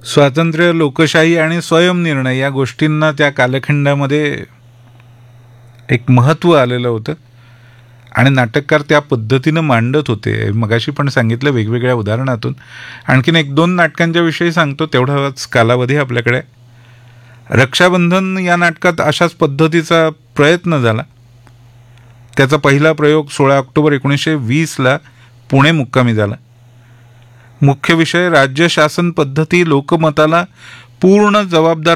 स्वातंत्र्य, लोकशाही आणि स्वयंनिर्णय या गोष्टींना त्या कालखंडामध्ये एक महत्त्व आलेलं होतं आणि नाटककार त्या पद्धतीनं मांडत होते. मगाशी पण सांगितलं वेगवेगळ्या उदाहरणातून. आणखीन एक दोन नाटकांच्या विषयी सांगतो, तेवढाच कालावधी आपल्याकडे. रक्षाबंधन या नाटकात अशाच पद्धतीचा प्रयत्न झाला. त्याचा पहिला प्रयोग 16 ऑक्टोबर 1920ला पुणे मुक्कामी झाला. मुख्य विषय राज्य शासन पद्धती लोकमताला पूर्ण जबाबदार